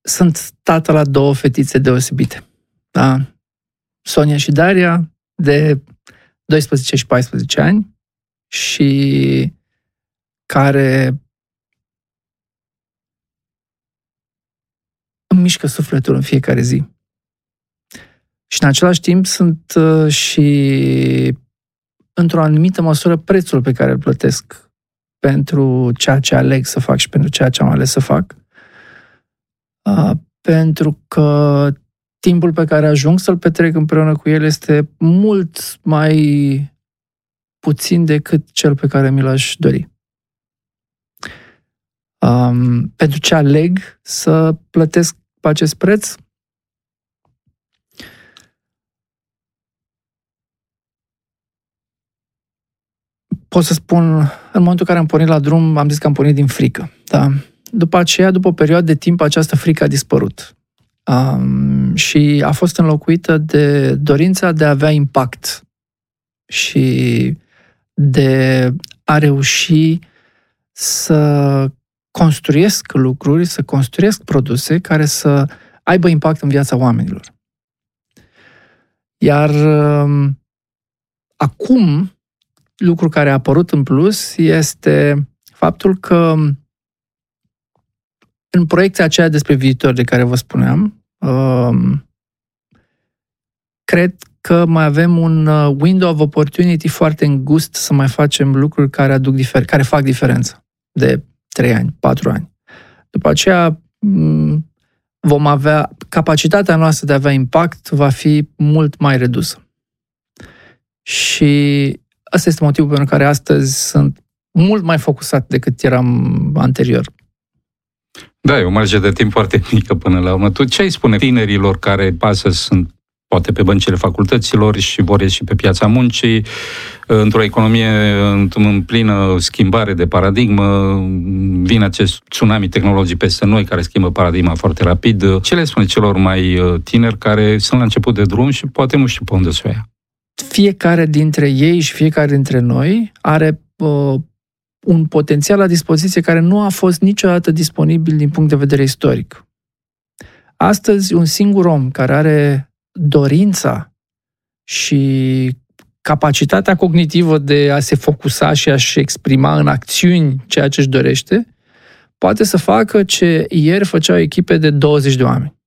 sunt tată la 2 fetițe deosebite. Da? Sonia și Daria, de 12 și 14 ani, și care îmi mișcă sufletul în fiecare zi. Și în același timp sunt și, într-o anumită măsură, prețul pe care îl plătesc pentru ceea ce aleg să fac și pentru ceea ce am ales să fac. Pentru că timpul pe care ajung să-l petrec împreună cu el este mult mai puțin decât cel pe care mi l-aș dori. Pentru ce aleg să plătesc acest preț? Pot să spun, în momentul în care am pornit la drum, am zis că am pornit din frică. Da? După aceea, după o perioadă de timp, această frică a dispărut. Și a fost înlocuită de dorința de a avea impact și de a reuși să construiesc lucruri, să construiesc produse care să aibă impact în viața oamenilor. Iar acum, lucru care a apărut în plus este faptul că în proiecția aceea despre viitor de care vă spuneam, cred că mai avem un window of opportunity foarte îngust să mai facem lucruri care fac diferență de 3 ani, 4 ani. După aceea vom avea, capacitatea noastră de a avea impact va fi mult mai redusă. Și ăsta este motivul pentru care astăzi sunt mult mai focusat decât eram anterior. Da, e o marjă de timp foarte mică până la urmă. Tu ce ai spune tinerilor care astăzi sunt poate pe băncile facultăților și vor ieși pe piața muncii, într-o economie în plină schimbare de paradigmă, vine acest tsunami tehnologic peste noi care schimbă paradigma foarte rapid. Ce le spune celor mai tineri care sunt la început de drum și poate nu știu pe unde să o ia? Fiecare dintre ei și fiecare dintre noi are un potențial la dispoziție care nu a fost niciodată disponibil din punct de vedere istoric. Astăzi, un singur om care are dorința și capacitatea cognitivă de a se focusa și a-și exprima în acțiuni ceea ce își dorește, poate să facă ce ieri făceau echipe de 20 de oameni.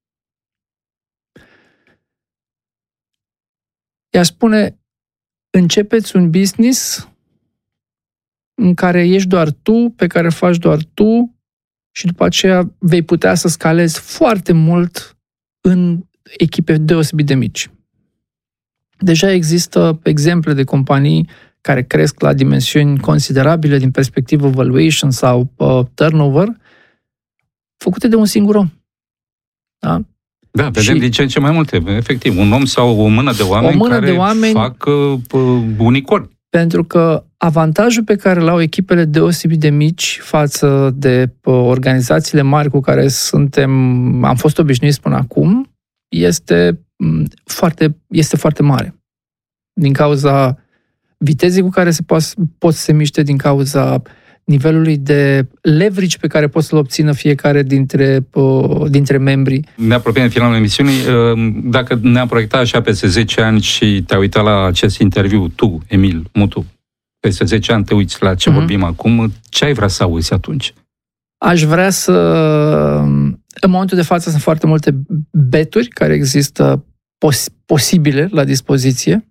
I-aș spune, începeți un business în care ești doar tu, pe care îl faci doar tu și după aceea vei putea să scalezi foarte mult în echipe deosebit de mici. Deja există exemple de companii care cresc la dimensiuni considerabile din perspectivă valuation sau turnover, făcute de un singur om. Da? Da, vedem din ce în ce mai multe, efectiv. Un om sau o mână de oameni care fac unicorni. Pentru că avantajul pe care îl au echipele deosebit de mici față de organizațiile mari cu care am fost obișnuiți până acum este foarte mare. Din cauza vitezei cu care pot să se miște, din cauza nivelului de leverage pe care pot să-l obțină fiecare dintre membri. Ne apropiem de finalul emisiunii. Dacă ne-am proiectat așa peste 10 ani și te-ai uitat la acest interviu, tu, Emil Mutu, peste 10 ani te uiți la ce vorbim acum, ce ai vrea să auzi atunci? Aș vrea să... În momentul de față sunt foarte multe beturi care există posibile la dispoziție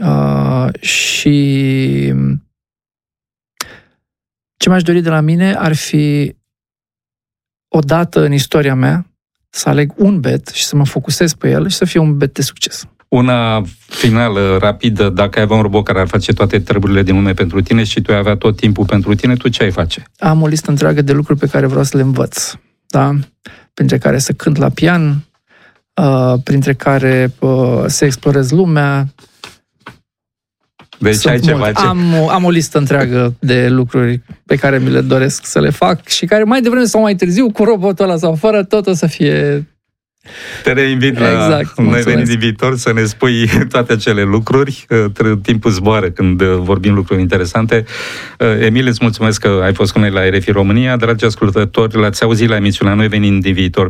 și ce m-aș dori de la mine ar fi odată în istoria mea să aleg un bet și să mă focusez pe el și să fie un bet de succes. Una finală, rapidă, dacă ai avea un robot care ar face toate treburile din lume pentru tine și tu ai avea tot timpul pentru tine, tu ce ai face? Am o listă întreagă de lucruri pe care vreau să le învăț. Da? Printre care să cânt la pian, printre care să explorez lumea. Deci ai ceva ce... Am o listă întreagă de lucruri pe care mi le doresc să le fac și care mai devreme sau mai târziu, cu robotul ăla sau fără, tot o să fie... Te reinvit la noi veniți din viitor să ne spui toate acele lucruri. Timpul zboară când vorbim lucruri interesante. Emil, îți mulțumesc că ai fost cu noi la RFI România. Dragi ascultători, l-ați auzit la emisiunea Noi venim din viitor.